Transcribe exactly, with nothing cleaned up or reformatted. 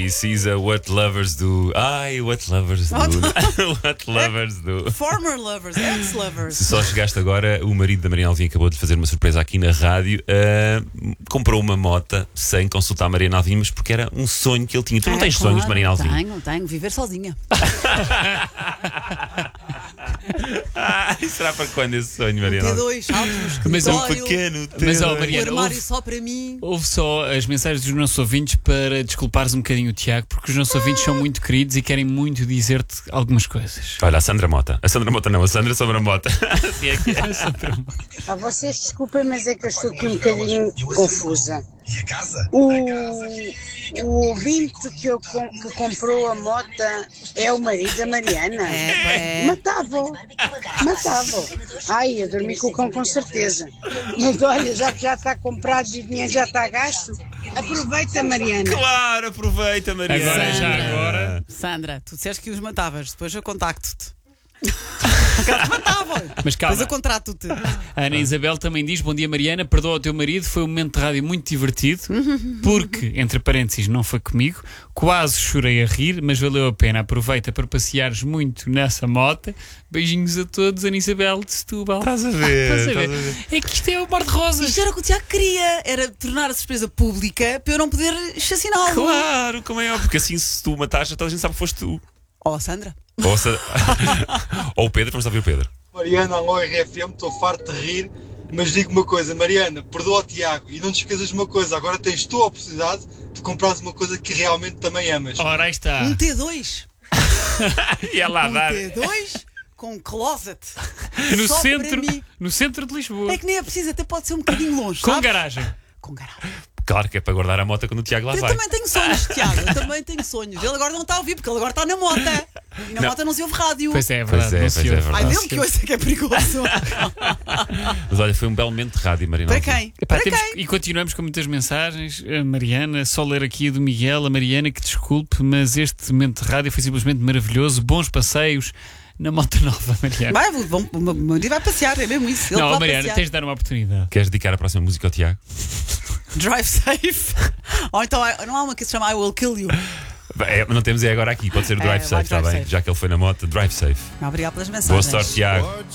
This is a what lovers do. Ai, what lovers do. What lovers do. Former lovers, ex-lovers. Se só chegaste agora, o marido da Mariana Alvim acabou de lhe fazer uma surpresa aqui na rádio. Uh, comprou uma mota sem consultar a Mariana Alvim, mas porque era um sonho que ele tinha. Tu não É, tens claro, sonhos, Mariana Alvim? Tenho, tenho. Viver sozinha. Ah, será para quando esse sonho, T Mariana Alvim? dois, altos, Mas é um pequeno Mas, ó, o Mariana, armário houve, só para mim. houve só as mensagens dos nossos ouvintes para desculpares um bocadinho o Tiago, porque os nossos ouvintes são muito queridos e querem muito dizer-te algumas coisas. Olha, a Sandra Mota. A Sandra Mota não, a Sandra Sombra Mota. Assim é que é. Ah, vocês desculpem, mas é que eu estou aqui um bocadinho confusa. O, o ouvinte que, eu, com- que comprou a mota é o marido da Mariana. É, é. Matava-o, matava-o. Ai, eu dormi com o cão com certeza. Mas olha, já que já está comprado e o dinheiro já está gasto, aproveita, Mariana. Claro, aproveita, Mariana. Agora, já agora. Sandra, tu disseste que os matavas, depois eu contacto-te. Porque eles matavam. Mas calma. Depois eu contrato-te. A Ana Isabel também diz: bom dia, Mariana, perdoa o teu marido, foi um momento de rádio muito divertido, porque, entre parênteses, não foi comigo, quase chorei a rir, mas valeu a pena. Aproveita para passeares muito nessa mota. Beijinhos a todos, Ana Isabel de Setúbal. Estás a ver? Estás a estás a ver? ver. É que isto é o mar de rosas. Isto era o que o Tiago queria, era tornar a surpresa pública para eu não poder chaciná-lo. Claro, como é óbvio, porque assim se tu matares, toda a gente sabe que foste tu. Oh, Sandra. Ou, se... Ou o Pedro, vamos ouvir o Pedro. Mariana, alô R F M, estou farto de rir, mas digo uma coisa, Mariana, perdoa o Tiago e não te esqueças de uma coisa, agora tens tu a oportunidade de comprares uma coisa que realmente também amas. Ora, aí está. Um T dois. E é lá Um dar. T dois com um closet. No Só centro, para mim. no centro de Lisboa. É que nem é preciso, até pode ser um bocadinho longe. Com sabes? garagem. Com garagem. Claro que é para guardar a moto quando o Tiago lá Eu vai. também tenho sonhos, Tiago. Eu também tenho sonhos. Ele agora não está a ouvir porque ele agora está na mota. E na Não. mota não se ouve rádio. Pois é, é Pois verdade. é, não pois se é ouve. verdade. Ai, mesmo que ouça que é perigoso. Mas olha, foi um belo momento de rádio, Mariana. Para Alvim. quem? Epá, Para temos- quem? E continuamos com muitas mensagens. A Mariana, só ler aqui a do Miguel. A Mariana, que desculpe, mas este momento de rádio foi simplesmente maravilhoso. Bons passeios na moto nova, Mariana. Vai, vão- o meu marido vai passear, é mesmo isso. Ele Não, pode Mariana, passear. tens de dar uma oportunidade. Queres dedicar a próxima música ao Tiago? Drive safe. Ou então não há uma que se chama I Will Kill You. É, não temos é agora aqui, pode ser o É, Drive vai Safe, está Drive bem? Safe. Já que ele foi na moto, Drive Safe. Obrigado pelas mensagens. Boa sorte, Tiago.